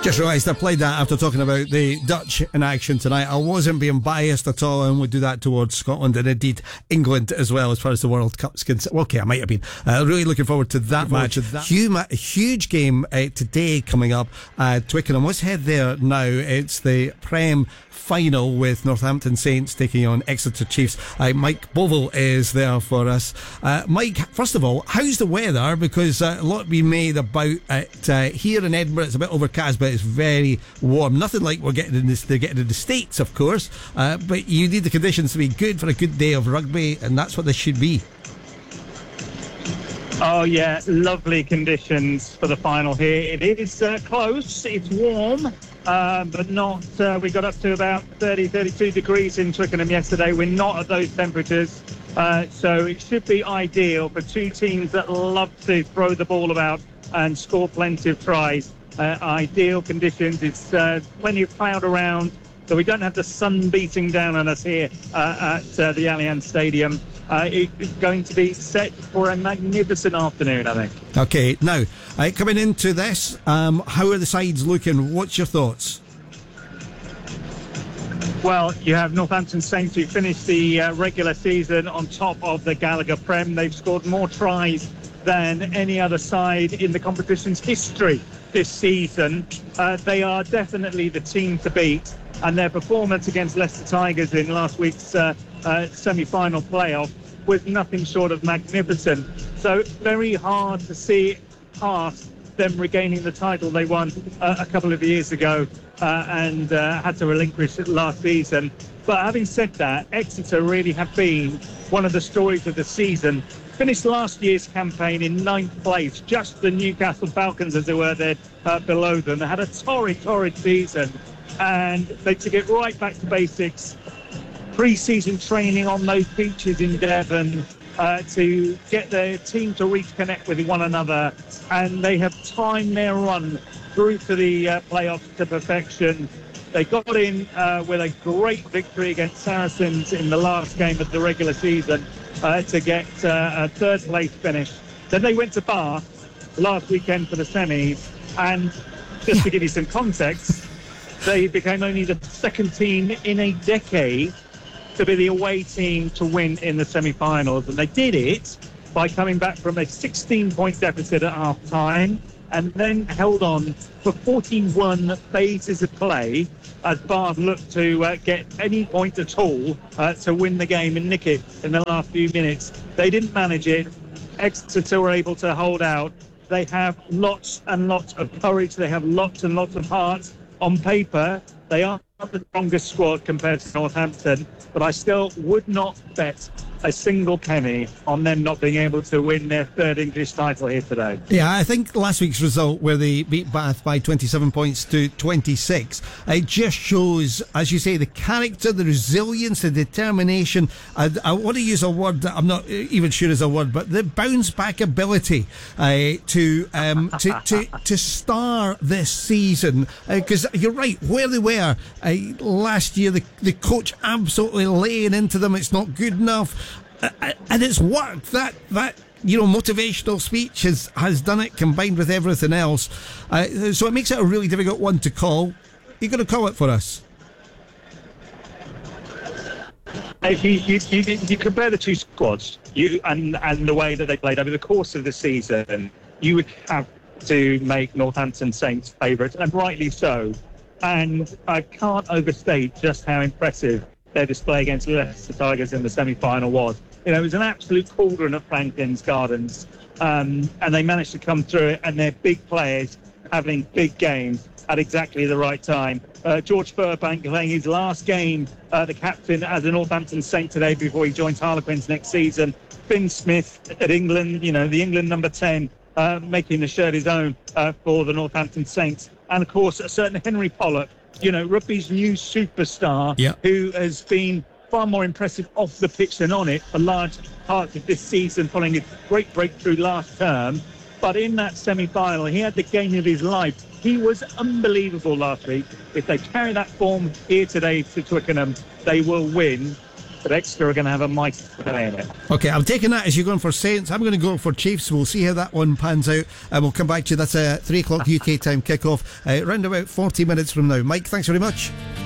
Just realised I played that after talking about the Dutch in action tonight. I wasn't being biased at all, and would do that towards Scotland and indeed England as well as far as the World Cup's concerned. Okay, I might have been. Really looking forward to that match. Huge game today coming up. Twickenham, let's head there now. It's the Prem final with Northampton Saints taking on Exeter Chiefs. Mike Bovell is there for us. Mike, first of all, how's the weather? Because a lot been made about it here in Edinburgh. It's a bit overcast, but it's very warm. Nothing like they're getting in the States, of course. But you need the conditions to be good for a good day of rugby, and that's what this should be. Oh yeah, lovely conditions for the final here. It is close, it's warm, but not, we got up to about 32 degrees in Twickenham yesterday. We're not at those temperatures, so it should be ideal for two teams that love to throw the ball about and score plenty of tries. Ideal conditions. It's plenty of cloud around, so we don't have the sun beating down on us here at the Allianz Stadium. It's going to be set for a magnificent afternoon, I think. Okay, now, coming into this, how are the sides looking? What's your thoughts? Well, you have Northampton Saints, who finished the regular season on top of the Gallagher Prem. They've scored more tries than any other side in the competition's history this season. They are definitely the team to beat, and their performance against Leicester Tigers in last week's semi-final playoff was nothing short of magnificent. So very hard to see past them regaining the title they won a couple of years ago and had to relinquish it last season. But having said that, Exeter really have been one of the stories of the season. Finished last year's campaign in 9th place, just the Newcastle Falcons, as they were there below them. They had a torrid season, and they took it right back to basics. Pre-season training on those beaches in Devon to get their team to reconnect with one another, and they have timed their run through to the playoffs to perfection. They got in with a great victory against Saracens in the last game of the regular season to get a third place finish. Then they went to Bath last weekend for the semis, and just to give you some context, they became only the second team in a decade to be the away team to win in the semi-finals, and they did it by coming back from a 16-point deficit at half-time and then held on for 41 phases of play as Bath looked to get any point at all to win the game and nick it in the last few minutes. They didn't manage it. Exeter were able to hold out. They have lots and lots of courage. They have lots and lots of heart. On paper, they are the strongest squad compared to Northampton, but I still would not bet a single penny on them not being able to win their third English title here today. Yeah, I think last week's result, where they beat Bath by 27 points to 26, it just shows, as you say, the character, the resilience, the determination. I want to use a word that I'm not even sure is a word, but the bounce back ability to star this season. Because you're right, where they were last year, the coach absolutely laying into them. It's not good enough. And it's worked. That motivational speech has done it, combined with everything else. So it makes it a really difficult one to call. You're going to call it for us? If you compare the two squads, and the way that they played over the course of the season, you would have to make Northampton Saints favourites, and rightly so. And I can't overstate just how impressive their display against Leicester Tigers in the semi-final was. It was an absolute cauldron at Franklin's Gardens, and they managed to come through it, and their big players having big games at exactly the right time. George Furbank playing his last game, the captain as a Northampton Saint today before he joins Harlequins next season. Finn Smith at England, the England number 10, making the shirt his own for the Northampton Saints. And of course, a certain Henry Pollock, rugby's new superstar, who has been far more impressive off the pitch than on it for large parts of this season, following his great breakthrough last term. But in that semi-final, he had the game of his life. He was unbelievable last week. If they carry that form here today to Twickenham, they will win. but Exeter are going to have a mighty play in it. Okay, I'm taking that as you're going for Saints. I'm going to go for Chiefs. We'll see how that one pans out, and we'll come back to you. That's a 3 o'clock UK time kickoff, round about 40 minutes from now. Mike, thanks very much.